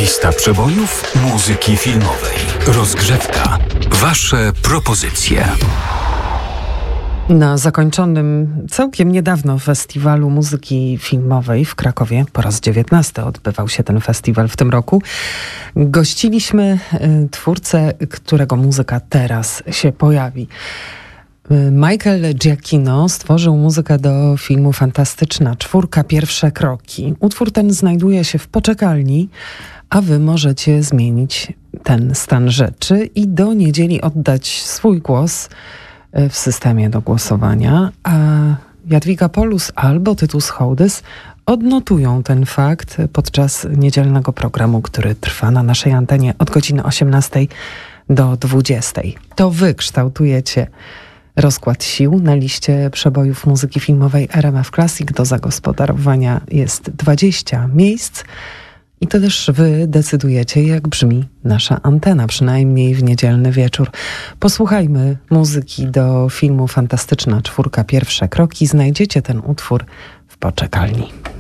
Lista przebojów muzyki filmowej. Rozgrzewka. Wasze propozycje. Na zakończonym całkiem niedawno Festiwalu Muzyki Filmowej w Krakowie, po raz 19 odbywał się ten festiwal w tym roku, gościliśmy twórcę, którego muzyka teraz się pojawi. Michael Giacchino stworzył muzykę do filmu Fantastyczna Czwórka, Pierwsze kroki. Utwór ten znajduje się w poczekalni, a wy możecie zmienić ten stan rzeczy i do niedzieli oddać swój głos w systemie do głosowania, a Jadwiga Polus albo Tytus Hołdys odnotują ten fakt podczas niedzielnego programu, który trwa na naszej antenie od godziny 18 do 20. To wy kształtujecie rozkład sił na liście przebojów muzyki filmowej RMF Classic. Do zagospodarowania jest 20 miejsc. I to też wy decydujecie, jak brzmi nasza antena, przynajmniej w niedzielny wieczór. Posłuchajmy muzyki do filmu Fantastyczna Czwórka, Pierwsze kroki. Znajdziecie ten utwór w poczekalni.